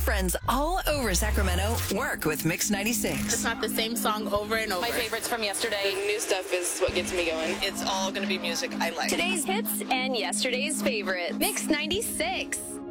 friends all over Sacramento work with Mix 96. It's not the same song over and over. My favorites from yesterday. The new stuff is what gets me going. It's all going to be music I like. Today's hits and yesterday's favorite. Mix 96.